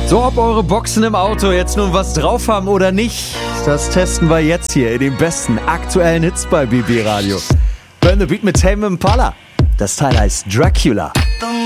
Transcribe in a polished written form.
So, ob eure Boxen im Auto jetzt nun was drauf haben oder nicht, das testen wir jetzt hier in den besten aktuellen Hits bei BB Radio. Burn the Beat mit Tame Impala. Das Teil heißt Dracula.